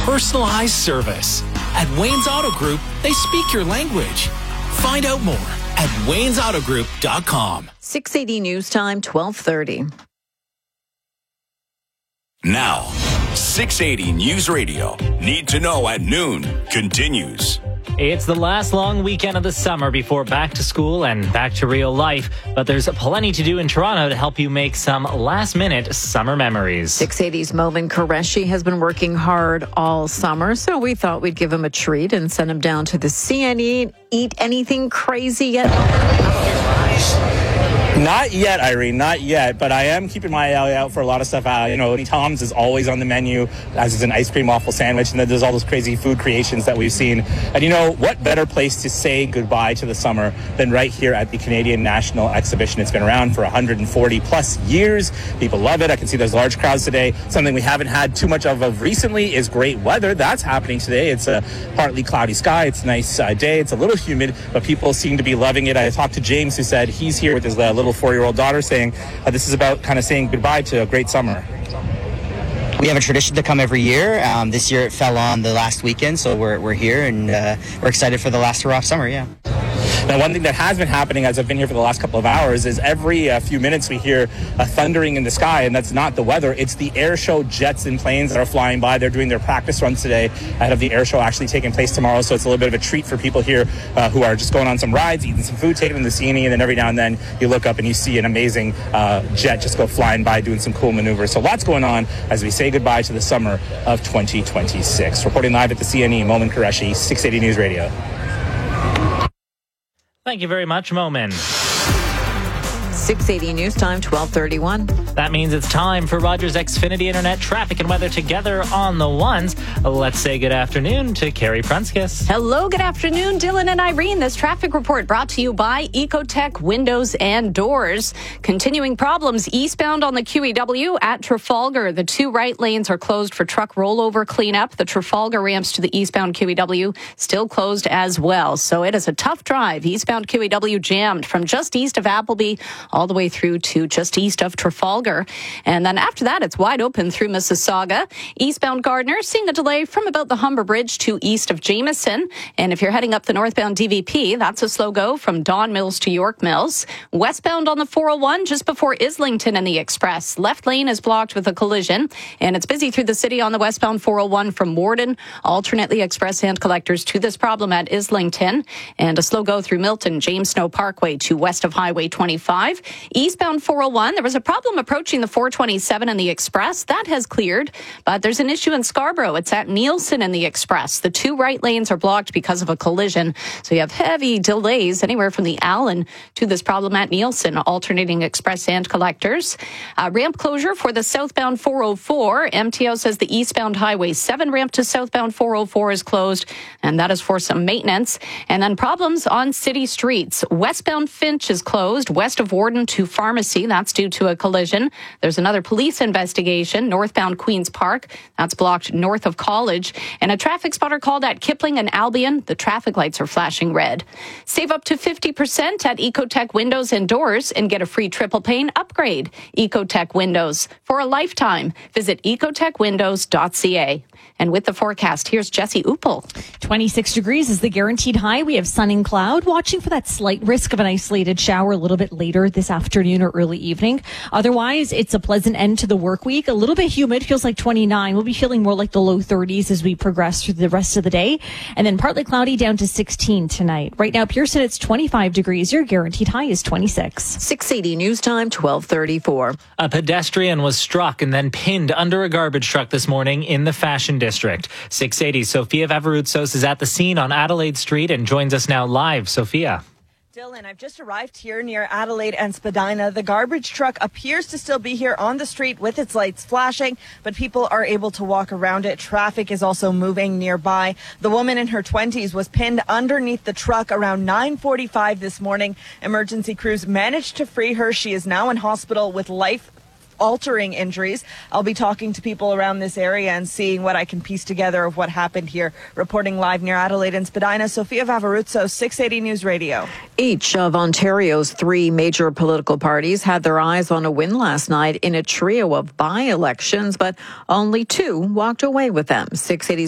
personalized service. At Wayne's Auto Group, they speak your language. Find out more at waynesautogroup.com. 680 News Time, 12:30. Now, 680 News Radio. Need to know at noon continues. It's the last long weekend of the summer before back to school and back to real life, but there's plenty to do in Toronto to help you make some last-minute summer memories. 680's Momin Qureshi has been working hard all summer, so we thought we'd give him a treat and send him down to the CNE. Eat anything crazy yet? Not yet, Irene, not yet, but I am keeping my eye out for a lot of stuff. Tom's is always on the menu, as is an ice cream waffle sandwich, and then there's all those crazy food creations that we've seen. And what better place to say goodbye to the summer than right here at the Canadian National Exhibition. It's been around for 140 plus years. People love it. I can see there's large crowds today. Something we haven't had too much of recently is great weather. That's happening today. It's a partly cloudy sky. It's a nice day. It's a little humid, but people seem to be loving it. I talked to James, who said he's here with his little 4-year-old daughter, saying this is about kind of saying goodbye to a great summer. We have a tradition to come every year. This year it fell on the last weekend, so we're here and we're excited for the last hurrah of summer, yeah. Now, one thing that has been happening as I've been here for the last couple of hours is every few minutes we hear thundering in the sky, and that's not the weather. It's the air show jets and planes that are flying by. They're doing their practice runs today ahead of the air show actually taking place tomorrow, so it's a little bit of a treat for people here who are just going on some rides, eating some food, taking them to the CNE, and then every now and then you look up and you see an amazing jet just go flying by doing some cool maneuvers. So lots going on as we say goodbye to the summer of 2026. Reporting live at the CNE, Momin Qureshi, 680 News Radio. Thank you very much, Momin. 680 News Time, 12:31. That means it's time for Rogers Xfinity Internet traffic and weather together on the ones. Let's say good afternoon to Carrie Prunskis. Hello, good afternoon, Dylan and Irene. This traffic report brought to you by Ecotech Windows and Doors. Continuing problems eastbound on the QEW at Trafalgar. The two right lanes are closed for truck rollover cleanup. The Trafalgar ramps to the eastbound QEW still closed as well. So it is a tough drive. Eastbound QEW jammed from just east of Appleby all the way through to just east of Trafalgar. And then after that, it's wide open through Mississauga. Eastbound Gardner, seeing a delay from about the Humber Bridge to east of Jameson. And if you're heading up the northbound DVP, that's a slow go from Don Mills to York Mills. Westbound on the 401, just before Islington and the Express. Left lane is blocked with a collision. And it's busy through the city on the westbound 401 from Morden. Alternately, express and collectors to this problem at Islington. And a slow go through Milton, James Snow Parkway to west of Highway 25. Eastbound 401, there was a problem approaching the 427 and the Express. That has cleared, but there's an issue in Scarborough. It's at Nielsen and the Express. The two right lanes are blocked because of a collision. So you have heavy delays anywhere from the Allen to this problem at Nielsen, alternating express and collectors. Ramp closure for the southbound 404. MTO says the eastbound Highway 7 ramp to southbound 404 is closed, and that is for some maintenance. And then problems on city streets. Westbound Finch is closed, west of Warden to Pharmacy. That's due to a collision. There's another police investigation. Northbound Queen's Park. That's blocked north of College. And a traffic spotter called at Kipling and Albion. The traffic lights are flashing red. Save up to 50% at Ecotech Windows and Doors and get a free triple pane upgrade. Ecotech Windows for a lifetime. Visit ecotechwindows.ca. And with the forecast, here's Jesse Uppel. 26 degrees is the guaranteed high. We have sun and cloud, watching for that slight risk of an isolated shower a little bit later this afternoon or early evening. Otherwise, it's a pleasant end to the work week. A little bit humid, feels like 29. We'll be feeling more like the low 30s as we progress through the rest of the day. And then partly cloudy down to 16 tonight. Right now, Pearson, it's 25 degrees. Your guaranteed high is 26. 680 News Time, 12:34. A pedestrian was struck and then pinned under a garbage truck this morning in the Fashion District. 680 Sophia Vavaroutsos is at the scene on Adelaide Street and joins us now live. Sophia. Dylan, I've just arrived here near Adelaide and Spadina. The garbage truck appears to still be here on the street with its lights flashing, but people are able to walk around it. Traffic is also moving nearby. The woman in her 20s was pinned underneath the truck around 9:45 this morning. Emergency crews managed to free her. She is now in hospital with life-altering injuries. I'll be talking to people around this area and seeing what I can piece together of what happened here. Reporting live near Adelaide and Spadina, Sophia Vavaroutsos, 680 News Radio. Each of Ontario's three major political parties had their eyes on a win last night in a trio of by-elections, but only two walked away with them. 680